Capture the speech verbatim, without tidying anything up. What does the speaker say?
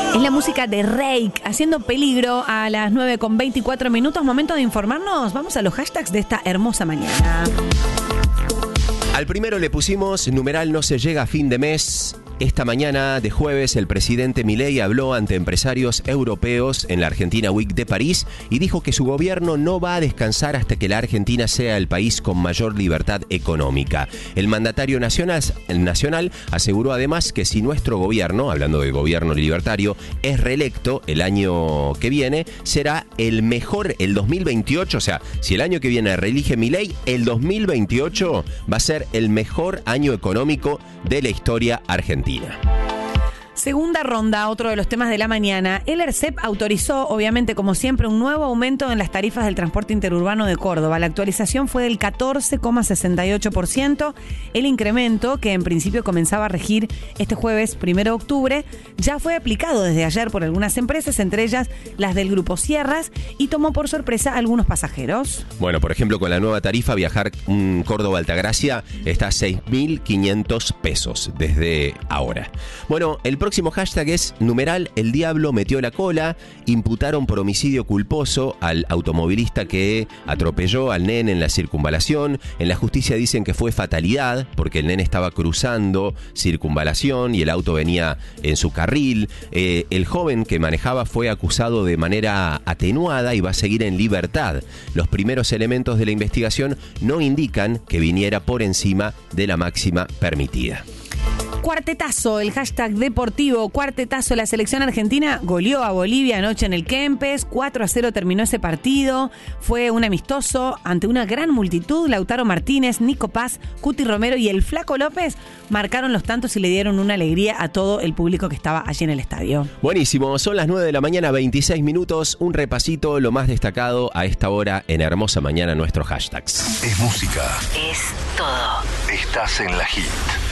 Es la música de Reik, haciendo peligro a las nueve con veinticuatro minutos. Momento de informarnos. Vamos a los hashtags de esta hermosa mañana. Al primero le pusimos numeral no se llega a fin de mes. Esta mañana de jueves el presidente Milei habló ante empresarios europeos en la Argentina Week de París y dijo que su gobierno no va a descansar hasta que la Argentina sea el país con mayor libertad económica. El mandatario nacional, el nacional aseguró además que si nuestro gobierno, hablando del gobierno libertario, es reelecto el año que viene, será el mejor, el dos mil veintiocho, o sea, si el año que viene reelige Milei, el dos mil veintiocho va a ser el mejor año económico de la historia argentina. Segunda ronda, otro de los temas de la mañana. El ERCEP autorizó, obviamente, como siempre, un nuevo aumento en las tarifas del transporte interurbano de Córdoba. La actualización fue del catorce coma sesenta y ocho por ciento. El incremento, que en principio comenzaba a regir este jueves primero de octubre, ya fue aplicado desde ayer por algunas empresas, entre ellas las del Grupo Sierras, y tomó por sorpresa a algunos pasajeros. Bueno, por ejemplo, con la nueva tarifa, viajar um, Córdoba-Altagracia está a seis mil quinientos pesos desde ahora. Bueno, el El próximo hashtag es numeral el diablo metió la cola. Imputaron por homicidio culposo al automovilista que atropelló al nene en la circunvalación. En la justicia dicen que fue fatalidad porque el nene estaba cruzando circunvalación y el auto venía en su carril. Eh, el joven que manejaba fue acusado de manera atenuada y va a seguir en libertad. Los primeros elementos de la investigación no indican que viniera por encima de la máxima permitida. Cuartetazo, el hashtag deportivo, cuartetazo. La selección argentina goleó a Bolivia anoche en el Kempes, cuatro a cero terminó ese partido, fue un amistoso ante una gran multitud. Lautaro Martínez, Nico Paz, Cuti Romero y el Flaco López marcaron los tantos y le dieron una alegría a todo el público que estaba allí en el estadio. Buenísimo, son las nueve de la mañana, veintiséis minutos, un repasito, lo más destacado a esta hora en Hermosa Mañana, nuestros hashtags. Es música. Es todo. Estás en la hit.